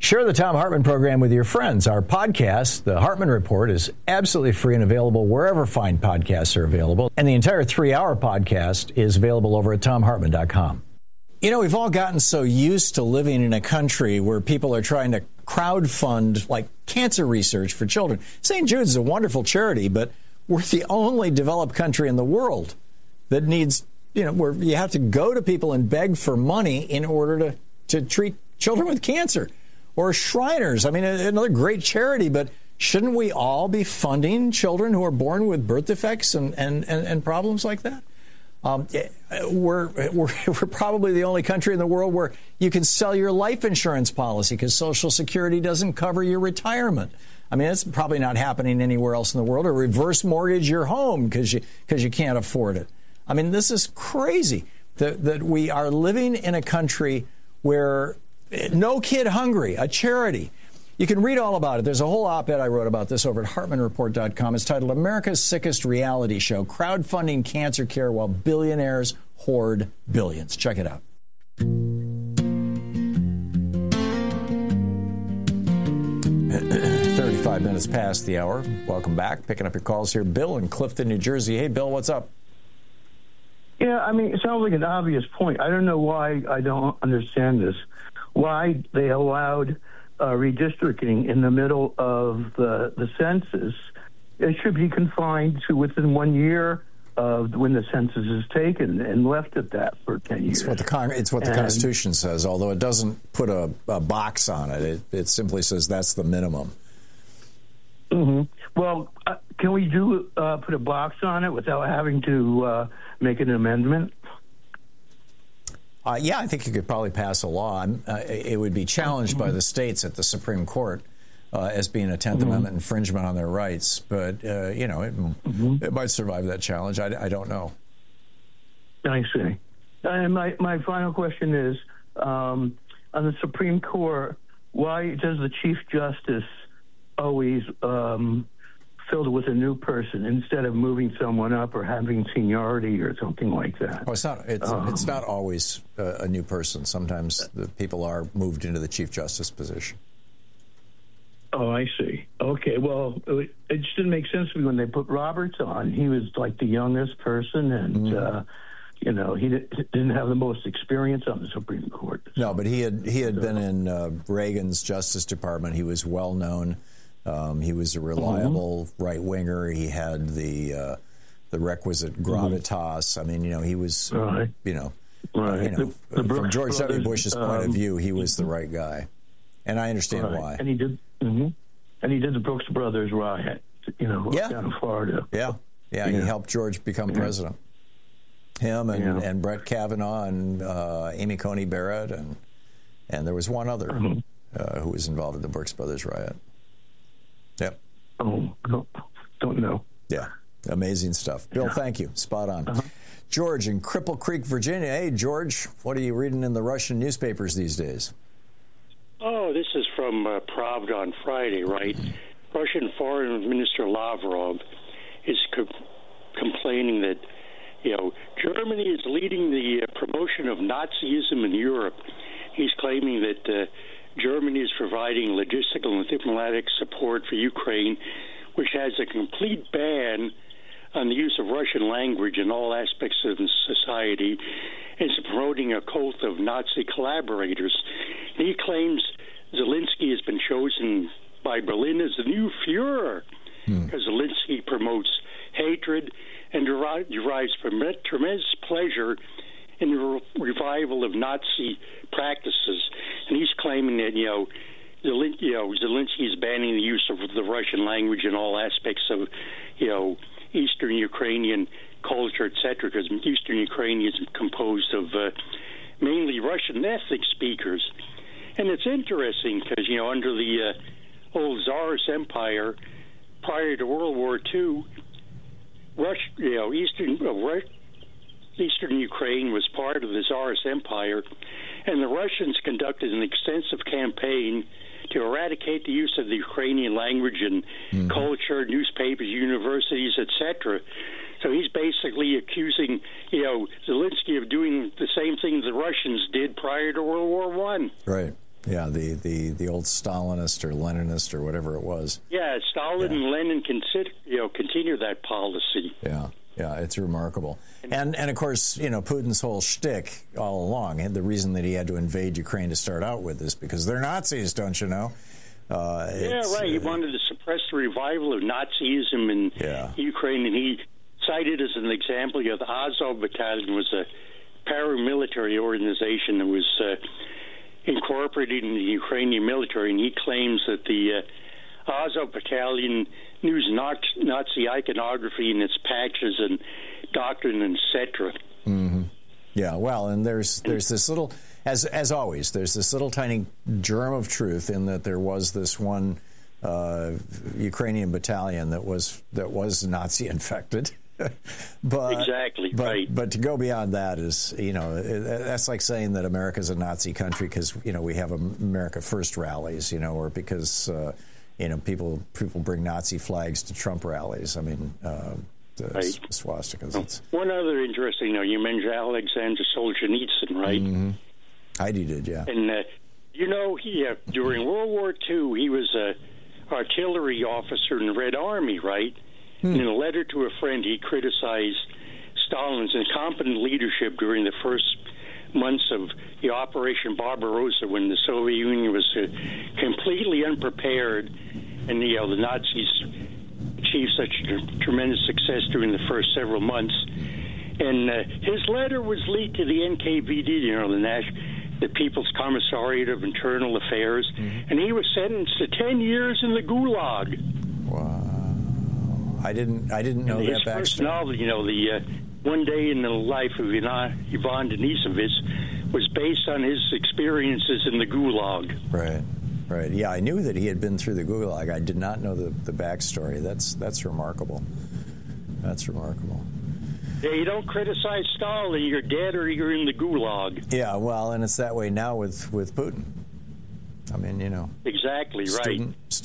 Share the Thom Hartmann program with your friends. Our podcast, The Hartmann Report, is absolutely free and available wherever fine podcasts are available. And the entire 3-hour podcast is available over at thomhartmann.com. You know, we've all gotten so used to living in a country where people are trying to crowdfund, like, cancer research for children. St. Jude's is a wonderful charity, but we're the only developed country in the world that needs, you know, where you have to go to people and beg for money in order to treat children with cancer. Or Shriners, I mean, another great charity, but shouldn't we all be funding children who are born with birth defects and problems like that? We're probably the only country in the world where you can sell your life insurance policy because Social Security doesn't cover your retirement. I mean, it's probably not happening anywhere else in the world. Or reverse mortgage your home because you can't afford it. I mean, this is crazy that we are living in a country where No Kid Hungry, a charity. You can read all about it. There's a whole op-ed I wrote about this over at HartmannReport.com. It's titled America's Sickest Reality Show, Crowdfunding Cancer Care While Billionaires Hoard Billions. Check it out. 35 minutes past the hour. Welcome back. Picking up your calls here. Bill in Clifton, New Jersey. Hey, Bill, what's up? Yeah, I mean, it sounds like an obvious point. I don't know why I don't understand this. Why they allowed redistricting in the middle of the census. It should be confined to within 1 year of when the census is taken and left at that for 10 years. It's what the Constitution says, although it doesn't put a box on it. It simply says that's the minimum. Mm-hmm. Well, can we put a box on it without having to make an amendment? Yeah, I think you could probably pass a law. It would be challenged by the states at the Supreme Court as being a 10th Amendment infringement on their rights. But, it might survive that challenge. I don't know. I see. And my final question is, on the Supreme Court, why does the Chief Justice always filled with a new person instead of moving someone up or having seniority or something like that? Well, it's not always a new person. Sometimes the people are moved into the Chief Justice position. Oh, I see. Okay, well, it just didn't make sense to me when they put Roberts on. He was like the youngest person, and he didn't have the most experience on the Supreme Court. No, but he had been in Reagan's Justice Department. He was well known. He was a reliable right winger. He had the requisite gravitas. I mean, he was right. From George W. Bush's point of view, he was the right guy, and I understand why. And he did. And he did the Brooks Brothers riot. Down in Florida. Yeah. He helped George become president. Him and Brett Kavanaugh and Amy Coney Barrett and there was one other who was involved in the Brooks Brothers riot. Yep. Oh, don't know. Yeah. Amazing stuff. Bill, thank you. Spot on. George in Cripple Creek, Virginia. Hey, George, what are you reading in the Russian newspapers these days? Oh, this is from Pravda on Friday, right? Russian Foreign Minister Lavrov is complaining that, Germany is leading the promotion of Nazism in Europe. He's claiming that Germany is providing logistical and diplomatic support for Ukraine, which has a complete ban on the use of Russian language in all aspects of society, and is promoting a cult of Nazi collaborators. And he claims Zelensky has been chosen by Berlin as the new Führer because Zelensky promotes hatred and derives tremendous pleasure in the revival of Nazi practices. And he's claiming that, Zelensky is banning the use of the Russian language in all aspects of, Eastern Ukrainian culture, etc., because Eastern Ukraine is composed of mainly Russian ethnic speakers. And it's interesting because, under the old Tsarist Empire, prior to World War II, Eastern Ukraine was part of the Tsarist Empire, and the Russians conducted an extensive campaign to eradicate the use of the Ukrainian language in culture, newspapers, universities, etc. So he's basically accusing, Zelensky of doing the same thing the Russians did prior to World War I. Right. Yeah, the old Stalinist or Leninist or whatever it was. Yeah, Stalin and Lenin continue that policy. Yeah, it's remarkable. And of course, Putin's whole shtick all along, and the reason that he had to invade Ukraine to start out with is because they're Nazis, don't you know? He wanted to suppress the revival of Nazism in Ukraine, and he cited as an example, the Azov Battalion was a paramilitary organization that was incorporated in the Ukrainian military, and he claims that the Azov Battalion used Nazi iconography in its patches and doctrine, etc. Mm-hmm. Yeah, well, and there's this little, as always, there's this little tiny germ of truth in that there was this one Ukrainian battalion that was Nazi infected. But to go beyond that is, that's like saying that America's a Nazi country because, we have America First rallies, or because, people bring Nazi flags to Trump rallies. I mean, the swastikas. One other interesting, you mentioned Alexander Solzhenitsyn, right? Mm-hmm. Heidi did, yeah. And, during World War II, he was a artillery officer in the Red Army, right? In a letter to a friend, he criticized Stalin's incompetent leadership during the first months of the Operation Barbarossa, when the Soviet Union was completely unprepared, and the Nazis achieved such tremendous success during the first several months. And his letter was leaked to the NKVD, the People's Commissariat of Internal Affairs, and he was sentenced to 10 years in the Gulag. Wow. I didn't know that backstory. His first novel, the One Day in the Life of Ivan Denisovich, was based on his experiences in the Gulag. Right. Yeah, I knew that he had been through the Gulag. I did not know the backstory. That's remarkable. That's remarkable. Yeah, you don't criticize Stalin, you're dead or you're in the Gulag. Yeah, well, and it's that way now with Putin. I mean, Exactly, right.